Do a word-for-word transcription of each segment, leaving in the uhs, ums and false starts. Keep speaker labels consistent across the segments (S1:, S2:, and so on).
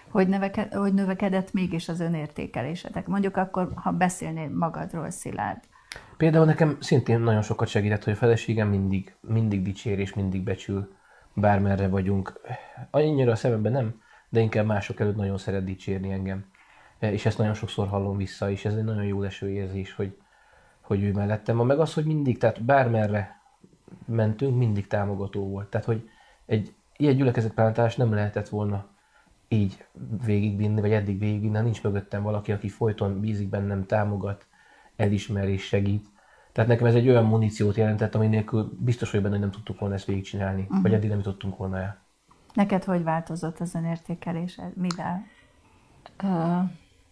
S1: Hogy, növeke, hogy növekedett mégis az önértékelésetek? Mondjuk akkor, ha beszélnél magadról, Szilárd.
S2: Például nekem szintén nagyon sokat segített, hogy a feleségem mindig, mindig dicsér és mindig becsül, bármerre vagyunk. Annyira a szememben nem, de inkább mások előtt nagyon szeret dicsérni engem. És ezt nagyon sokszor hallom vissza, és ez egy nagyon jó leső érzés, hogy, hogy ő mellettem van. Meg az, hogy mindig, tehát bármerre mentünk, mindig támogató volt. Tehát, hogy egy ilyen gyülekezetpántás nem lehetett volna így végigvinni, vagy eddig végigvinni, ha nincs mögöttem valaki, aki folyton bízik bennem, támogat, elismer és segít. Tehát nekem ez egy olyan muníciót jelentett, ami nélkül biztos vagy benne, hogy nem tudtuk volna ezt végigcsinálni, uh-huh. vagy eddig nem jutottunk volna el.
S1: Neked hogy változott az önértékelésed? Mivel?
S3: Uh,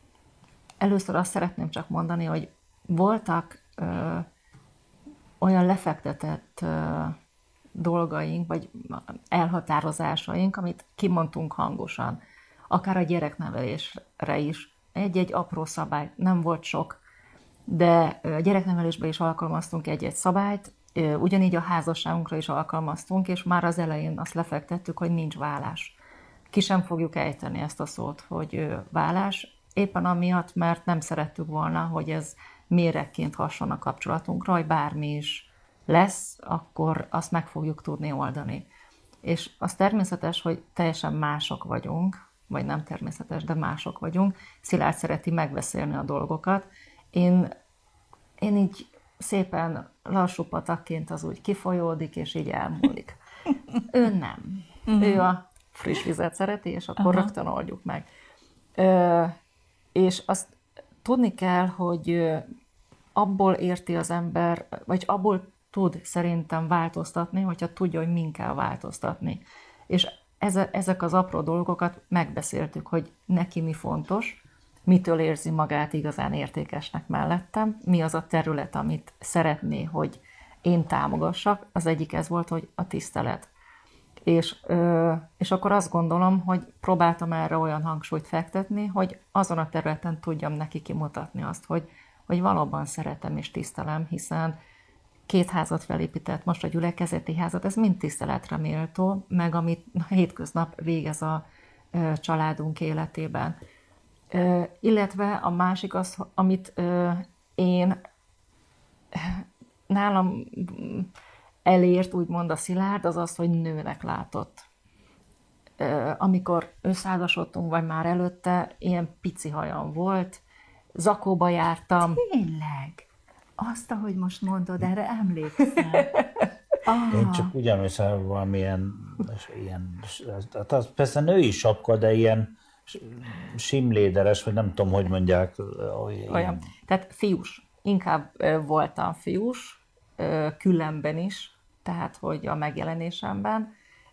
S3: először azt szeretném csak mondani, hogy voltak uh, olyan lefektetett uh, dolgaink, vagy elhatározásaink, amit kimondtunk hangosan. Akár a gyereknevelésre is. Egy-egy apró szabály, nem volt sok, de a gyereknevelésben is alkalmaztunk egy-egy szabályt, ugyanígy a házasságunkra is alkalmaztunk, és már az elején azt lefektettük, hogy nincs vállás. Ki sem fogjuk ejteni ezt a szót, hogy vállás, éppen amiatt, mert nem szerettük volna, hogy ez méregként hasson a kapcsolatunkra, hogy bármi is lesz, akkor azt meg fogjuk tudni oldani. És az természetes, hogy teljesen mások vagyunk, vagy nem természetes, de mások vagyunk. Szilárd szereti megbeszélni a dolgokat. Én, én így szépen lassú patakként az úgy kifolyódik, és így elmúlik. Ő nem. Uh-huh. Ő a friss vizet szereti, és akkor uh-huh. rögtön oldjuk meg. Ö, és azt tudni kell, hogy abból érti az ember, vagy abból tud szerintem változtatni, hogyha tudja, hogy min kell változtatni. És ezek az apró dolgokat megbeszéltük, hogy neki mi fontos, mitől érzi magát igazán értékesnek mellettem, mi az a terület, amit szeretné, hogy én támogassak. Az egyik ez volt, hogy a tisztelet. És, és akkor azt gondolom, hogy próbáltam erre olyan hangsúlyt fektetni, hogy azon a területen tudjam neki kimutatni azt, hogy, hogy valóban szeretem és tisztelem, hiszen két házat felépített, most a gyülekezeti házat, ez mind tiszteletre méltó, meg amit hétköznap végez a családunk életében. Illetve a másik az, amit én nálam elért, úgymond a Szilárd, az az, hogy nőnek látott. Amikor összeházasodtunk, vagy már előtte, ilyen pici hajam volt, zakóba jártam.
S1: Tényleg? Azt, ahogy most mondod, erre emlékszem.
S4: Ah. Én csak úgy emlékszem, hogy valamilyen, ilyen, tehát az persze női sapka, de ilyen simléderes, vagy nem tudom, hogy mondják.
S3: Olyan. Olyan. Tehát fiús. Inkább voltam fiús, különben is, tehát hogy a megjelenésemben.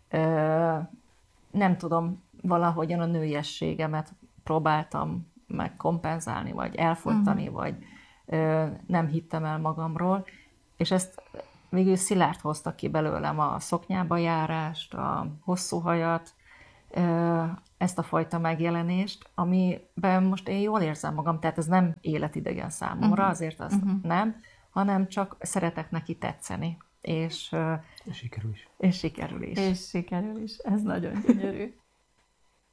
S3: Nem tudom, valahogyan a nőiességemet próbáltam meg kompenzálni, vagy elfolytani, uh-huh. vagy nem hittem el magamról, és ezt végül Szilárd hozta ki belőlem, a szoknyába járást, a hosszú hajat, ezt a fajta megjelenést, amiben most én jól érzem magam, tehát ez nem életidegen számomra, uh-huh. azért azt uh-huh. nem, hanem csak szeretek neki tetszeni. És,
S2: és sikerül is.
S3: És sikerül is.
S1: És sikerül is. Ez nagyon gyönyörű.